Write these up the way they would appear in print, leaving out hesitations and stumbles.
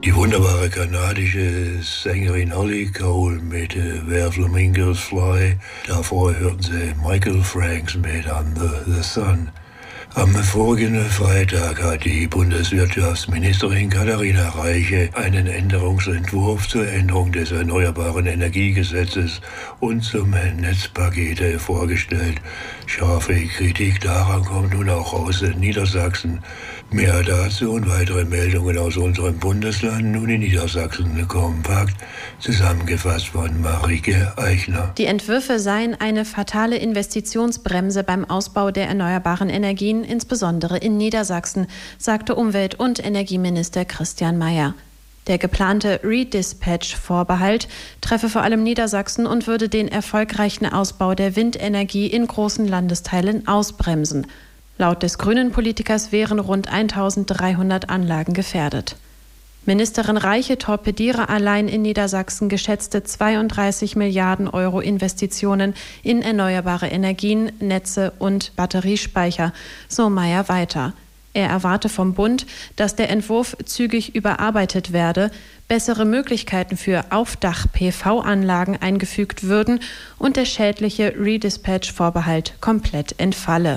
Die wunderbare kanadische Sängerin Holly Cole mit Where Flamingos Fly. Davor hörten Sie Michael Franks mit Under the Sun. Am vorigen Freitag hat die Bundeswirtschaftsministerin Katharina Reiche einen Änderungsentwurf zur Änderung des Erneuerbaren Energiegesetzes und zum Netzpaket vorgestellt. Scharfe Kritik daran kommt nun auch aus Niedersachsen. Mehr dazu und weitere Meldungen aus unserem Bundesland, nun in Niedersachsen kompakt, zusammengefasst von Marike Eichner. Die Entwürfe seien eine fatale Investitionsbremse beim Ausbau der erneuerbaren Energien, insbesondere in Niedersachsen, sagte Umwelt- und Energieminister Christian Mayer. Der geplante Redispatch-Vorbehalt treffe vor allem Niedersachsen und würde den erfolgreichen Ausbau der Windenergie in großen Landesteilen ausbremsen. Laut des grünen Politikers wären rund 1300 Anlagen gefährdet. Ministerin Reiche torpediere allein in Niedersachsen geschätzte 32 Milliarden Euro Investitionen in erneuerbare Energien, Netze und Batteriespeicher, so Mayer weiter. Er erwarte vom Bund, dass der Entwurf zügig überarbeitet werde, bessere Möglichkeiten für Aufdach-PV-Anlagen eingefügt würden und der schädliche Redispatch-Vorbehalt komplett entfalle.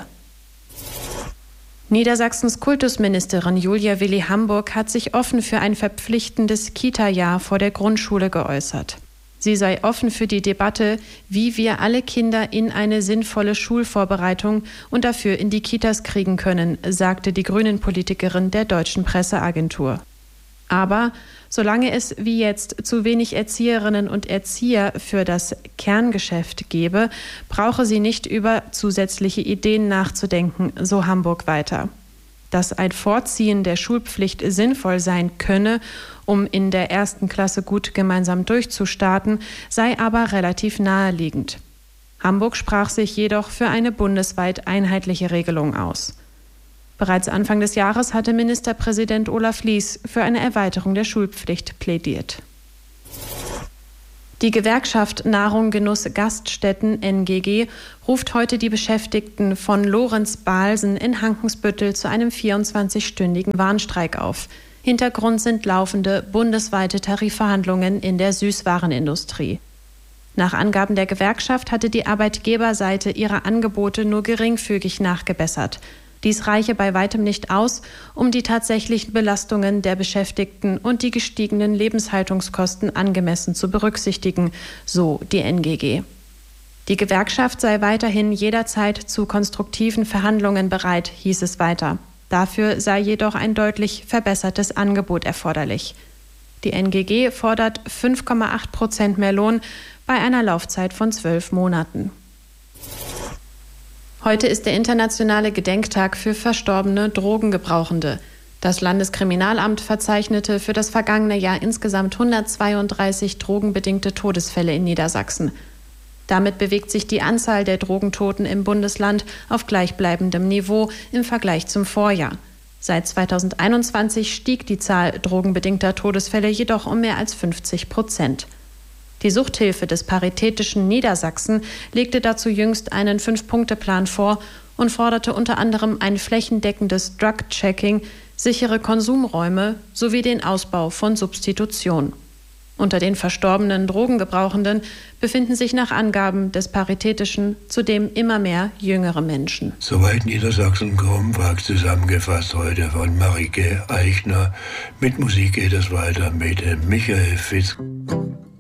Niedersachsens Kultusministerin Julia Willi-Hamburg hat sich offen für ein verpflichtendes Kita-Jahr vor der Grundschule geäußert. Sie sei offen für die Debatte, wie wir alle Kinder in eine sinnvolle Schulvorbereitung und dafür in die Kitas kriegen können, sagte die Grünen-Politikerin der Deutschen Presseagentur. Aber solange es wie jetzt zu wenig Erzieherinnen und Erzieher für das Kerngeschäft gebe, brauche sie nicht über zusätzliche Ideen nachzudenken, so Hamburg weiter. Dass ein Vorziehen der Schulpflicht sinnvoll sein könne, um in der 1. Klasse gut gemeinsam durchzustarten, sei aber relativ naheliegend. Hamburg sprach sich jedoch für eine bundesweit einheitliche Regelung aus. Bereits Anfang des Jahres hatte Ministerpräsident Olaf Lies für eine Erweiterung der Schulpflicht plädiert. Die Gewerkschaft Nahrung Genuss Gaststätten NGG ruft heute die Beschäftigten von Lorenz-Balsen in Hankensbüttel zu einem 24-stündigen Warnstreik auf. Hintergrund sind laufende bundesweite Tarifverhandlungen in der Süßwarenindustrie. Nach Angaben der Gewerkschaft hatte die Arbeitgeberseite ihre Angebote nur geringfügig nachgebessert. Dies reiche bei weitem nicht aus, um die tatsächlichen Belastungen der Beschäftigten und die gestiegenen Lebenshaltungskosten angemessen zu berücksichtigen, so die NGG. Die Gewerkschaft sei weiterhin jederzeit zu konstruktiven Verhandlungen bereit, hieß es weiter. Dafür sei jedoch ein deutlich verbessertes Angebot erforderlich. Die NGG fordert 5,8% mehr Lohn bei einer Laufzeit von 12 Monaten. Heute ist der internationale Gedenktag für verstorbene Drogengebrauchende. Das Landeskriminalamt verzeichnete für das vergangene Jahr insgesamt 132 drogenbedingte Todesfälle in Niedersachsen. Damit bewegt sich die Anzahl der Drogentoten im Bundesland auf gleichbleibendem Niveau im Vergleich zum Vorjahr. Seit 2021 stieg die Zahl drogenbedingter Todesfälle jedoch um mehr als 50%. Die Suchthilfe des Paritätischen Niedersachsen legte dazu jüngst einen 5-Punkte-Plan vor und forderte unter anderem ein flächendeckendes Drug-Checking, sichere Konsumräume sowie den Ausbau von Substitution. Unter den verstorbenen Drogengebrauchenden befinden sich nach Angaben des Paritätischen zudem immer mehr jüngere Menschen. Soweit Niedersachsen kompakt zusammengefasst heute von Marike Eichner. Mit Musik geht es weiter mit Michael Fisk.